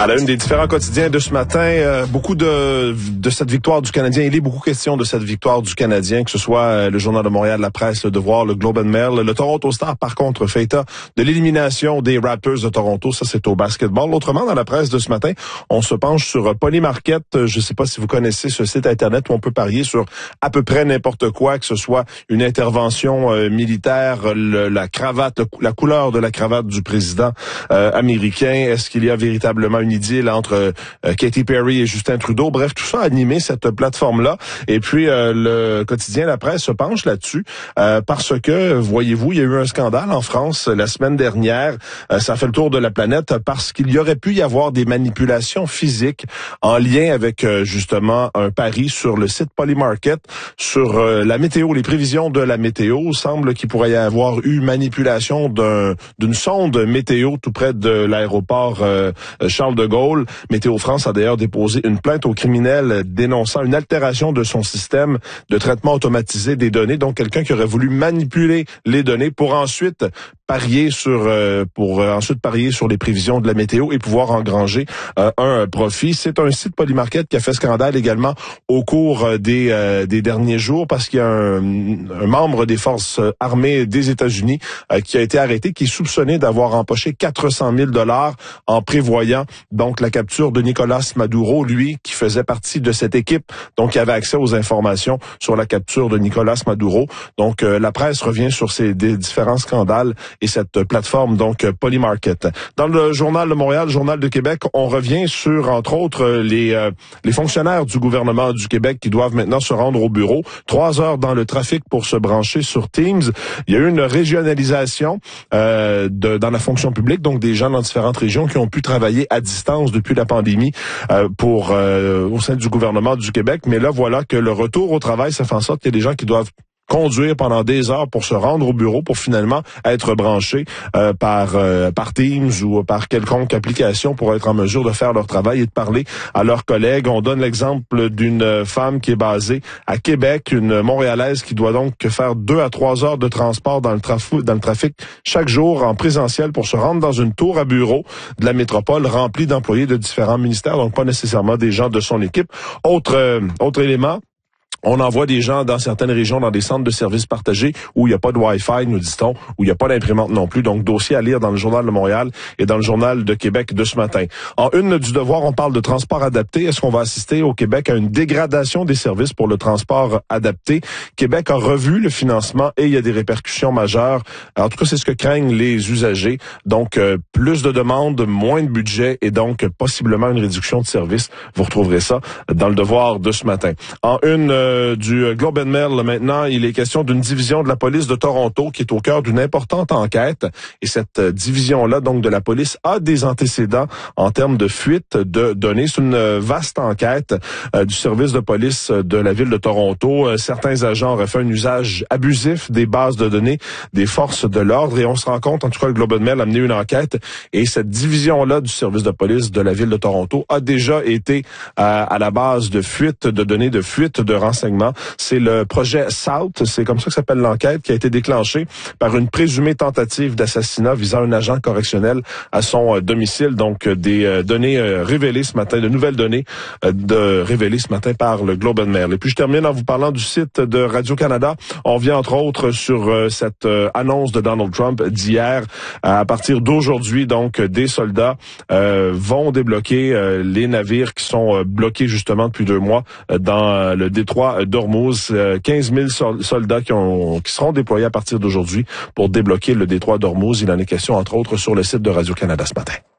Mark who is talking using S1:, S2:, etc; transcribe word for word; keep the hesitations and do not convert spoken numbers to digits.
S1: À la une des différents quotidiens de ce matin, euh, beaucoup de de cette victoire du Canadien. Il est beaucoup question de cette victoire du Canadien, que ce soit euh, le Journal de Montréal, La Presse, Le Devoir, le Globe and Mail. Le Toronto Star, par contre, fait état de l'élimination des Raptors de Toronto. Ça, c'est au basketball. Autrement, dans la presse de ce matin, on se penche sur euh, Polymarket. Je ne sais pas si vous connaissez ce site Internet où on peut parier sur à peu près n'importe quoi, que ce soit une intervention euh, militaire, le, la cravate, le, la couleur de la cravate du président euh, américain. Est-ce qu'il y a véritablement une idylle entre euh, Katy Perry et Justin Trudeau? Bref, tout ça a animé cette plateforme-là. Et puis, euh, le quotidien La Presse se penche là-dessus euh, parce que, voyez-vous, il y a eu un scandale en France la semaine dernière. Euh, ça fait le tour de la planète parce qu'il y aurait pu y avoir des manipulations physiques en lien avec, euh, justement, un pari sur le site Polymarket, sur euh, la météo, les prévisions de la météo. Il semble qu'il pourrait y avoir eu manipulation d'un, d'une sonde météo tout près de l'aéroport euh, Charles de Gaulle. Météo France a d'ailleurs déposé une plainte au criminel dénonçant une altération de son système de traitement automatisé des données. Donc, quelqu'un qui aurait voulu manipuler les données pour ensuite parier sur euh, pour euh, ensuite parier sur les prévisions de la météo et pouvoir engranger euh, un profit. C'est un site Polymarket qui a fait scandale également au cours des euh, des derniers jours parce qu'il y a un, un membre des forces armées des États-Unis euh, qui a été arrêté, qui est soupçonné d'avoir empoché quatre cent mille dollars en prévoyant donc la capture de Nicolas Maduro, lui qui faisait partie de cette équipe, donc qui avait accès aux informations sur la capture de Nicolas Maduro. Donc euh, la presse revient sur ces des différents scandales et cette plateforme, donc Polymarket. Dans le Journal de Montréal, le Journal de Québec, on revient sur, entre autres, les euh, les fonctionnaires du gouvernement du Québec qui doivent maintenant se rendre au bureau. Trois heures dans le trafic pour se brancher sur Teams. Il y a eu une régionalisation euh, de, dans la fonction publique, donc des gens dans différentes régions qui ont pu travailler à distance depuis la pandémie euh, pour euh, au sein du gouvernement du Québec. Mais là, voilà que le retour au travail, ça fait en sorte qu'il y a des gens qui doivent conduire pendant des heures pour se rendre au bureau pour finalement être branchés euh, par euh, par Teams ou par quelconque application pour être en mesure de faire leur travail et de parler à leurs collègues. On donne l'exemple d'une femme qui est basée à Québec, une Montréalaise qui doit donc faire deux à trois heures de transport dans le trafic dans le trafic chaque jour en présentiel pour se rendre dans une tour à bureau de la métropole remplie d'employés de différents ministères, donc pas nécessairement des gens de son équipe. Autre euh, autre élément. On envoie des gens dans certaines régions, dans des centres de services partagés où il n'y a pas de Wi-Fi, nous dit-on, où il n'y a pas d'imprimante non plus. Donc, dossier à lire dans le Journal de Montréal et dans le Journal de Québec de ce matin. En une du Devoir, on parle de transport adapté. Est-ce qu'on va assister au Québec à une dégradation des services pour le transport adapté? Québec a revu le financement et il y a des répercussions majeures. En tout cas, c'est ce que craignent les usagers. Donc, euh, plus de demandes, moins de budget et donc possiblement une réduction de services. Vous retrouverez ça dans le Devoir de ce matin. En une euh, du Globe and Mail, maintenant, il est question d'une division de la police de Toronto qui est au cœur d'une importante enquête. Et cette division-là, donc de la police, a des antécédents en termes de fuite de données. C'est une vaste enquête euh, du service de police de la ville de Toronto. Euh, certains agents auraient fait un usage abusif des bases de données des forces de l'ordre. Et on se rend compte, en tout cas, le Globe and Mail a mené une enquête. Et cette division-là du service de police de la ville de Toronto a déjà été à, à la base de fuite de données, de fuite de renseignements. C'est le projet South, c'est comme ça que s'appelle l'enquête, qui a été déclenchée par une présumée tentative d'assassinat visant un agent correctionnel à son euh, domicile. Donc, euh, des euh, données euh, révélées ce matin, de nouvelles données euh, de révélées ce matin par le Globe and Mail. Et puis, je termine en vous parlant du site de Radio-Canada. On vient, entre autres, sur euh, cette euh, annonce de Donald Trump d'hier. À partir d'aujourd'hui, donc, des soldats euh, vont débloquer euh, les navires qui sont euh, bloqués, justement, depuis deux mois euh, dans euh, le détroit d'Ormuz. Euh, quinze mille soldats qui, ont, qui seront déployés à partir d'aujourd'hui pour débloquer le détroit d'Ormuz. Il en est question, entre autres, sur le site de Radio-Canada ce matin.